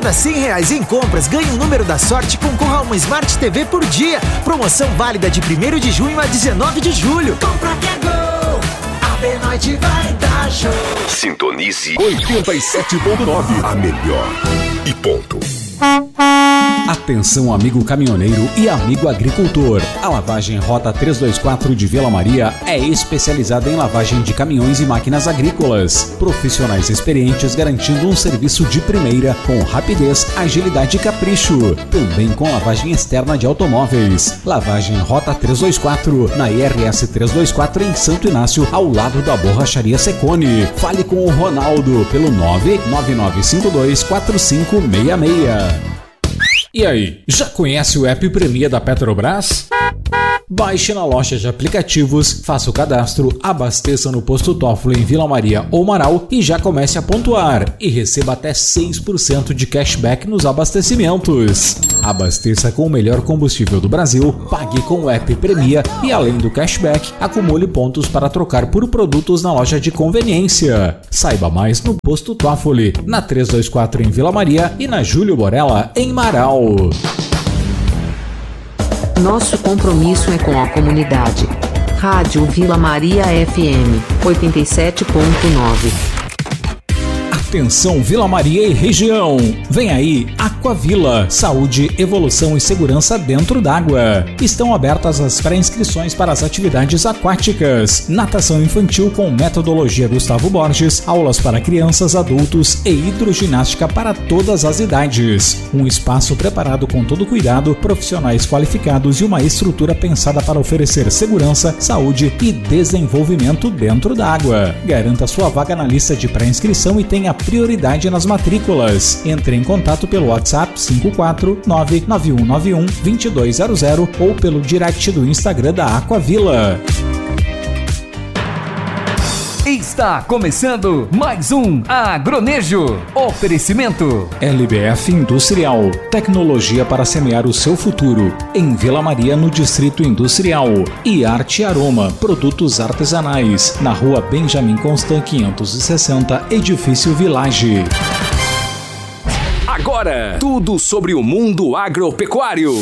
cada R$100 em compras, ganhe um número da sorte e concorra a uma Smart TV por dia. Promoção válida de 1º de junho a 19 de julho. Compra que é gol, a B-Noite vai dar show. Sintonize 87.9, a melhor e ponto. Atenção, amigo caminhoneiro e amigo agricultor. A lavagem Rota 324 de Vila Maria é especializada em lavagem de caminhões e máquinas agrícolas. Profissionais experientes garantindo um serviço de primeira com rapidez, agilidade e capricho. Também com lavagem externa de automóveis. Lavagem Rota 324 na IRS 324 em Santo Inácio, ao lado da Borracharia Secone. Fale com o Ronaldo pelo 999524566. E aí, já conhece o app Premia da Petrobras? Baixe na loja de aplicativos, faça o cadastro, abasteça no posto Toffoli em Vila Maria ou Marau e já comece a pontuar e receba até 6% de cashback nos abastecimentos. Abasteça com o melhor combustível do Brasil, pague com o app Premia e além do cashback, acumule pontos para trocar por produtos na loja de conveniência. Saiba mais no posto Toffoli, na 324 em Vila Maria e na Júlio Borella em Marau. Nosso compromisso é com a comunidade. Rádio Vila Maria FM 87.9. Atenção Vila Maria e região, vem aí Aquavila, saúde, evolução e segurança dentro d'água. Estão abertas as pré-inscrições para as atividades aquáticas, natação infantil com metodologia Gustavo Borges, aulas para crianças, adultos e hidroginástica para todas as idades. Um espaço preparado com todo cuidado, profissionais qualificados e uma estrutura pensada para oferecer segurança, saúde e desenvolvimento dentro d'água. Garanta sua vaga na lista de pré-inscrição e tenha prioridade nas matrículas. Entre em contato pelo WhatsApp 54991912200 ou pelo direct do Instagram da Aquavila. Está começando mais um Agronejo. Oferecimento LBF Industrial, tecnologia para semear o seu futuro. Em Vila Maria, no Distrito Industrial. E Arte Aroma, produtos artesanais. Na rua Benjamin Constant 560, Edifício Village. Agora, tudo sobre o mundo agropecuário.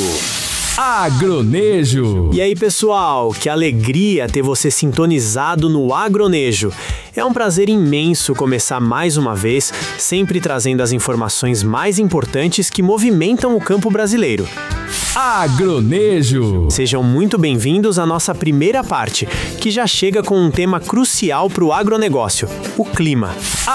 Agronejo. E aí, pessoal, que alegria ter você sintonizado no Agronejo. É um prazer imenso começar mais uma vez, sempre trazendo as informações mais importantes que movimentam o campo brasileiro. Agronejo. Sejam muito bem-vindos à nossa primeira parte, que já chega com um tema crucial para o agronegócio, o clima.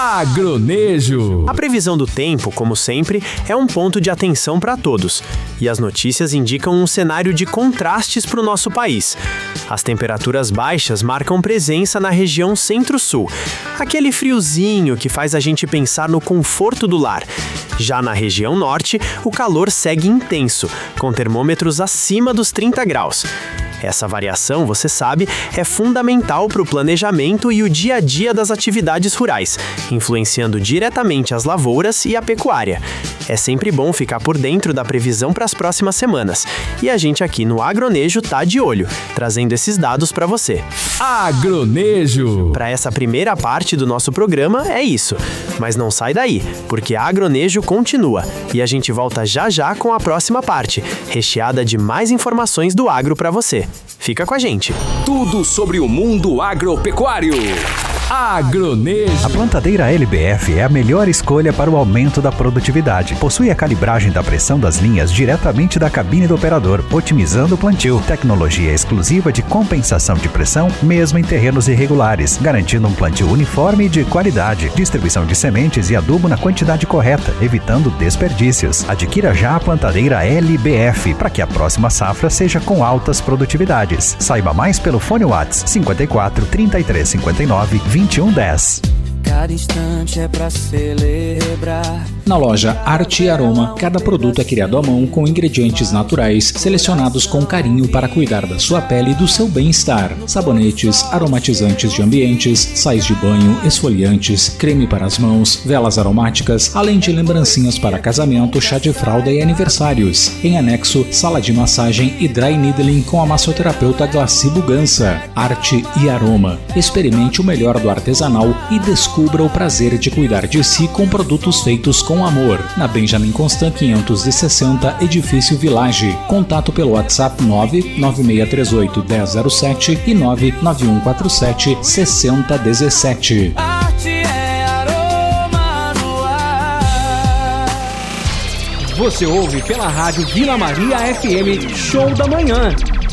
Agronejo. A previsão do tempo, como sempre, é um ponto de atenção para todos. E as notícias indicam um cenário de contrastes para o nosso país. As temperaturas baixas marcam presença na região centro-sul, aquele friozinho que faz a gente pensar no conforto do lar. Já na região norte, o calor segue intenso, com termômetros acima dos 30 graus. Essa variação, você sabe, é fundamental para o planejamento e o dia a dia das atividades rurais, influenciando diretamente as lavouras e a pecuária. É sempre bom ficar por dentro da previsão para as próximas semanas. E a gente aqui no Agronejo tá de olho, trazendo esses dados para você. Agronejo. Para essa primeira parte do nosso programa é isso. Mas não sai daí, porque a Agronejo continua. E a gente volta já já com a próxima parte, recheada de mais informações do agro para você. Fica com a gente. Tudo sobre o mundo agropecuário. Agronejo. A plantadeira LBF é a melhor escolha para o aumento da produtividade. Possui a calibragem da pressão das linhas diretamente da cabine do operador, otimizando o plantio. Tecnologia exclusiva de compensação de pressão, mesmo em terrenos irregulares, garantindo um plantio uniforme e de qualidade. Distribuição de sementes e adubo na quantidade correta, evitando desperdícios. Adquira já a plantadeira LBF para que a próxima safra seja com altas produtividades. Saiba mais pelo fone WhatsApp 54 33 59 2110. Cada instante é pra celebrar. Na loja Arte e Aroma, cada produto é criado à mão com ingredientes naturais, selecionados com carinho para cuidar da sua pele e do seu bem-estar. Sabonetes, aromatizantes de ambientes, sais de banho, esfoliantes, creme para as mãos, velas aromáticas, além de lembrancinhas para casamento, chá de fralda e aniversários. Em anexo, sala de massagem e dry needling com a massoterapeuta Glaci Bugança. Arte e Aroma. Experimente o melhor do artesanal e descubra o prazer de cuidar de si com produtos feitos com com amor, na Benjamin Constant 560, Edifício Village. Contato pelo WhatsApp 99638 1007 e 99147 6017. Arte é aroma no ar. Você ouve pela rádio Vila Maria FM Show da Manhã.